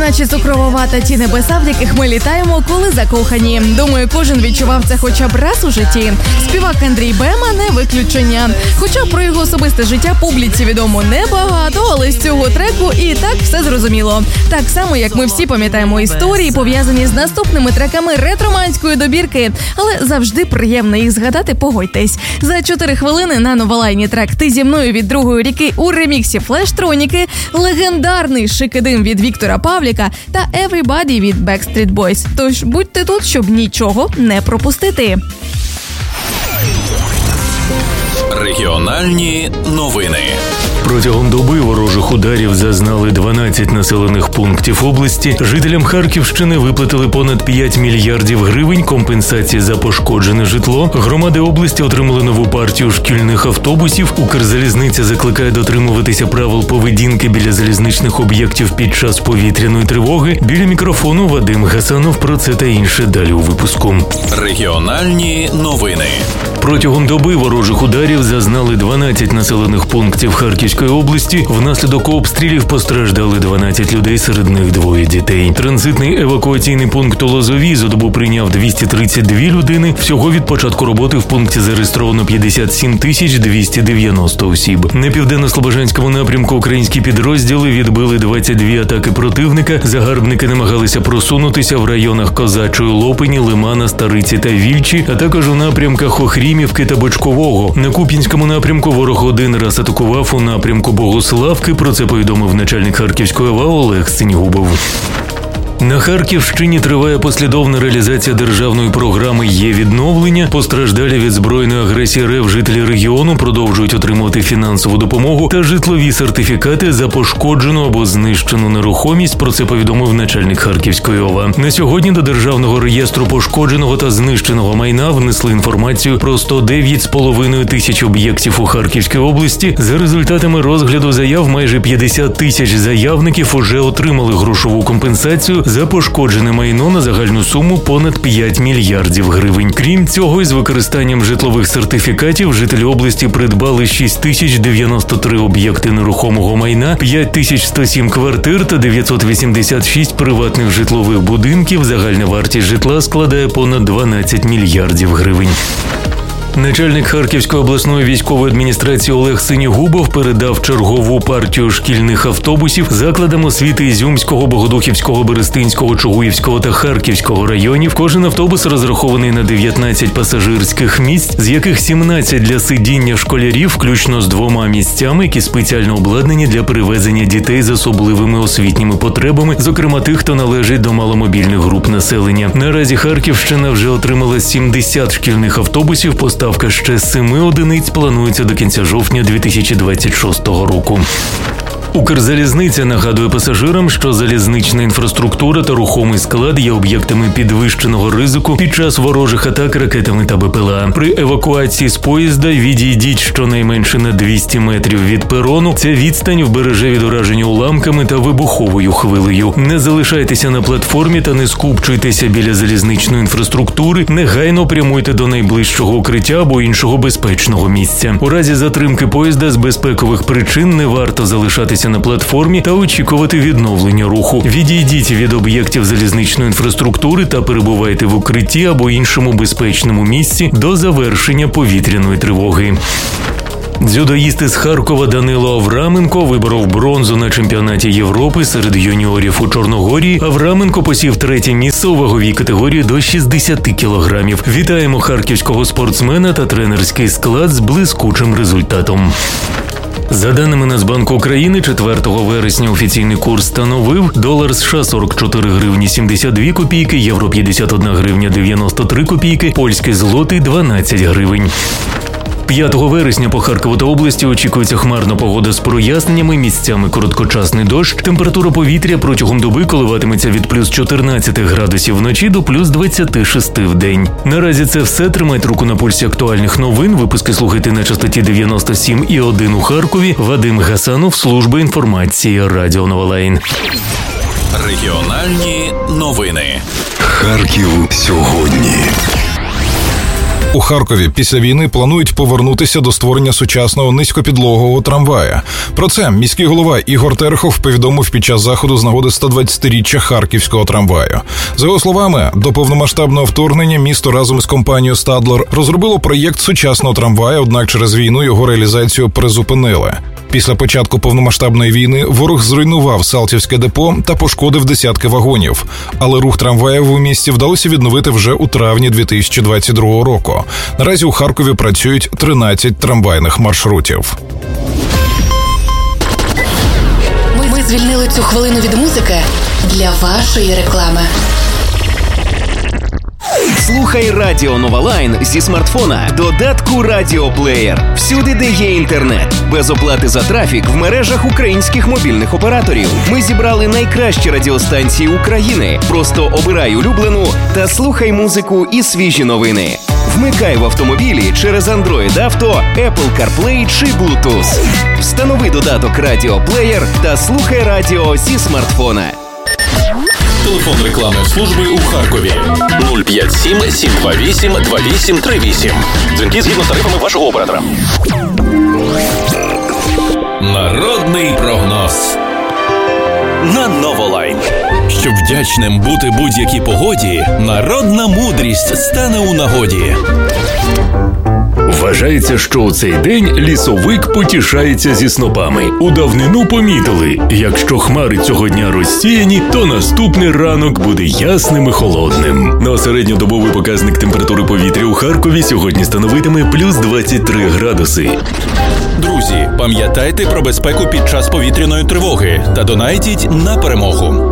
наче цукрова вата ті небеса, в яких ми літаємо, коли закохані. Думаю, кожен відчував це хоча б раз у житті. Співак Андрій Бема не виключення. Хоча про його особисте життя публіці відомо небагато, але з цього треку і так все зрозуміло. Так само, як ми всі пам'ятаємо історії, пов'язані з наступними треками ретроманської добірки. Але завжди приємно їх згадати, погодьтесь. За 4 хвилини на новолайні трек «Ти зі мною» від Другої ріки у реміксі Флештроніки, легендарний «Шикидим» від Віктора Павліка та Everybody від Backstreet Boys. Тож будьте тут, щоб нічого не пропустити. Регіональні новини. Протягом доби ворожих ударів зазнали 12 населених пунктів області. Жителям Харківщини виплатили понад 5 мільярдів гривень компенсації за пошкоджене житло. Громади області отримали нову партію шкільних автобусів. Укрзалізниця закликає дотримуватися правил поведінки біля залізничних об'єктів під час повітряної тривоги. Біля мікрофону Вадим Гасанов. Про це та інше далі у випуску. Регіональні новини. Протягом доби ворожих ударів зазнали 12 населених пунктів Харківської області. Внаслідок обстрілів постраждали 12 людей, серед них 2 дітей. Транзитний евакуаційний пункт у Лозовій за добу прийняв 232 людини. Всього від початку роботи в пункті зареєстровано 57 290 осіб. На південно-слобожанському напрямку українські підрозділи відбили 22 атаки противника. Загарбники намагалися просунутися в районах Козачої Лопині, Лимана, Стариці та Вільчі, а також у напрямках Охрімівки та Бочкового. На Куп'янському напрямку ворог один раз атакував у напрямку Богославки. Про це повідомив начальник Харківської ОВА Олег Синігубов. На Харківщині триває послідовна реалізація державної програми «Є відновлення». Постраждалі від збройної агресії РФ жителі регіону продовжують отримувати фінансову допомогу та житлові сертифікати за пошкоджену або знищену нерухомість. Про це повідомив начальник Харківської ОВА. На сьогодні до Державного реєстру пошкодженого та знищеного майна внесли інформацію про 109,5 тисяч об'єктів у Харківській області. За результатами розгляду заяв майже 50 тисяч заявників уже отримали грошову компенсацію за пошкоджене майно на загальну суму понад 5 мільярдів гривень. Крім цього, із використанням житлових сертифікатів жителі області придбали 6093 об'єкти нерухомого майна, 5107 квартир та 986 приватних житлових будинків. Загальна вартість житла складає понад 12 мільярдів гривень. Начальник Харківської обласної військової адміністрації Олег Синігубов передав чергову партію шкільних автобусів закладам освіти Ізюмського, Богодухівського, Берестинського, Чугуївського та Харківського районів. Кожен автобус розрахований на 19 пасажирських місць, з яких 17 для сидіння школярів, включно з 2 місцями, які спеціально обладнані для перевезення дітей з особливими освітніми потребами, зокрема тих, хто належить до маломобільних груп населення. Наразі Харківщина вже отримала 70 шкільних автобусів. Поставка ще 7 одиниць планується до кінця жовтня 2026 року. Укрзалізниця нагадує пасажирам, що залізнична інфраструктура та рухомий склад є об'єктами підвищеного ризику під час ворожих атак ракетами та БПЛА. При евакуації з поїзда відійдіть щонайменше на 200 метрів від перону. Ця відстань вбереже від ураження уламками та вибуховою хвилею. Не залишайтеся на платформі та не скупчуйтеся біля залізничної інфраструктури. Негайно прямуйте до найближчого укриття або іншого безпечного місця. У разі затримки поїзда з безпекових причин не варто залишатися на платформі та очікувати відновлення руху. Відійдіть від об'єктів залізничної інфраструктури та перебувайте в укритті або іншому безпечному місці до завершення повітряної тривоги. Дзюдоїст із Харкова Данило Авраменко виборов бронзу на чемпіонаті Європи серед юніорів у Чорногорії. Авраменко посів 3-е місце у ваговій категорії до 60 кілограмів. Вітаємо харківського спортсмена та тренерський склад з блискучим результатом. За даними Нацбанку України, 4 вересня офіційний курс становив: долар США 44 гривні 72 копійки, євро 51 гривня 93 копійки, польський злотий 12 гривень. 5 вересня по Харкову та області очікується хмарна погода з проясненнями, місцями короткочасний дощ. Температура повітря протягом доби коливатиметься від плюс 14 градусів вночі до плюс 26 в день. Наразі це все. Тримайте руку на пульсі актуальних новин. Випуски слухайте на частоті 97,1 у Харкові. Вадим Гасанов, служба інформації, Радіо Новолайн. Регіональні новини. Харків сьогодні. У Харкові після війни планують повернутися до створення сучасного низькопідлогового трамвая. Про це міський голова Ігор Терехов повідомив під час заходу з нагоди 120-річчя харківського трамваю. За його словами, до повномасштабного вторгнення місто разом із компанією «Стадлер» розробило проєкт сучасного трамваю, однак через війну його реалізацію призупинили. Після початку повномасштабної війни ворог зруйнував Салтівське депо та пошкодив десятки вагонів. Але рух трамваїв у місті вдалося відновити вже у травні 2022 року. Наразі у Харкові працюють 13 трамвайних маршрутів. Ми звільнили цю хвилину від музики для вашої реклами. Слухай Радіо Нова Лайн зі смартфона, додатку Радіоплеєр. Всюди, де є інтернет. Без оплати за трафік в мережах українських мобільних операторів. Ми зібрали найкращі радіостанції України. Просто обирай улюблену та слухай музику і свіжі новини. Вмикай в автомобілі через Android Auto, Apple CarPlay чи Bluetooth. Встанови додаток Радіоплеєр та слухай радіо зі смартфона. Телефон рекламної служби у Харкові 057 728 2838. Дзвінки згідно з тарифами вашого оператора. Народний прогноз на Новолайн. Щоб вдячним бути будь-якій погоді, народна мудрість стане у нагоді. Вважається, що у цей день лісовик потішається зі снопами. У давнину помітили, якщо хмари цього дня розсіяні, то наступний ранок буде ясним і холодним. На середньодобовий показник температури повітря у Харкові сьогодні становитиме плюс 23 градуси. Друзі, пам'ятайте про безпеку під час повітряної тривоги та донайтіть на перемогу.